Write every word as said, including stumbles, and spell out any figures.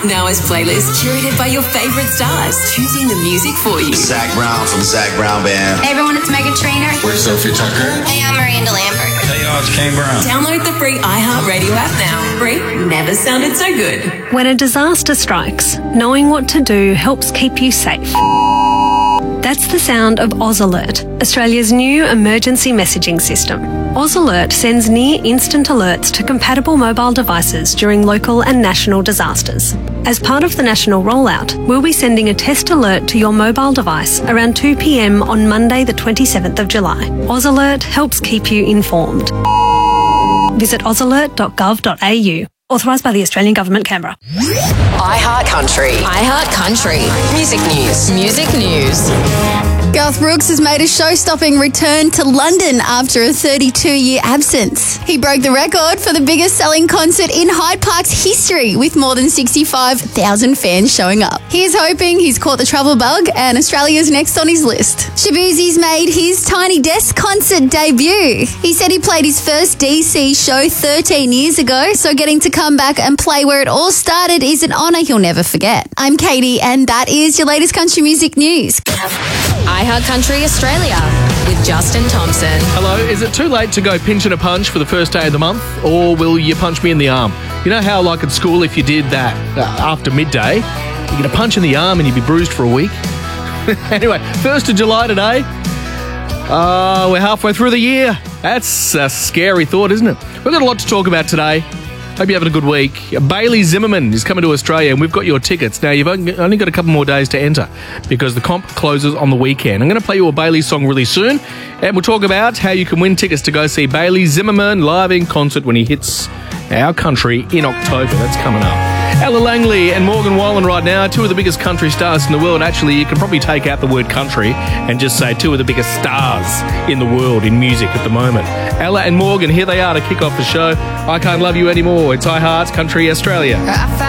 iHeart Now As playlist curated by your favourite stars, choosing the music for you. Zach Brown from Zach Brown Band. Hey everyone, it's Megan Trainor. We're Sophie Tucker. Hey, I'm Miranda Lambert. Hey y'all, it's Kane Brown. Download the free iHeart Radio app now. Free never sounded so good. When a disaster strikes, knowing what to do helps keep you safe. That's the sound of Oz Alert, Australia's new emergency messaging system. Oz Alert sends near-instant alerts to compatible mobile devices during local and national disasters. As part of the national rollout, we'll be sending a test alert to your mobile device around two p m on Monday the twenty-seventh of July. Oz Alert helps keep you informed. Visit oz alert dot gov dot a u. Authorised by the Australian Government, Canberra. iHeart Country. iHeart Country. Music news. Music news. Garth Brooks has made a show-stopping return to London after a thirty-two-year absence. He broke the record for the biggest-selling concert in Hyde Park's history, with more than sixty-five thousand fans showing up. He's hoping he's caught the travel bug and Australia's next on his list. Shaboozie's made his Tiny Desk concert debut. He said he played his first D C show thirteen years ago, so getting to come back and play where it all started is an honour he'll never forget. I'm Katie, and that is your latest country music news. iHeart Country Australia with Justin Thompson. Hello, is it too late to go pinch and a punch for the first day of the month, or will you punch me in the arm? You know how, like at school, if you did that uh, after midday, you get a punch in the arm and you'd be bruised for a week? Anyway, first of July today. Uh, we're halfway through the year. That's a scary thought, isn't it? We've got a lot to talk about today. Hope you're having a good week. Bailey Zimmerman is coming to Australia, and we've got your tickets. Now, you've only got a couple more days to enter because the comp closes on the weekend. I'm going to play you a Bailey song really soon, and we'll talk about how you can win tickets to go see Bailey Zimmerman live in concert when he hits our country in October. That's coming up. Ella Langley and Morgan Wallen right now, two of the biggest country stars in the world. Actually, you can probably take out the word country and just say two of the biggest stars in the world in music at the moment. Ella and Morgan, here they are to kick off the show. I Can't Love You Anymore. It's iHeart Country Australia.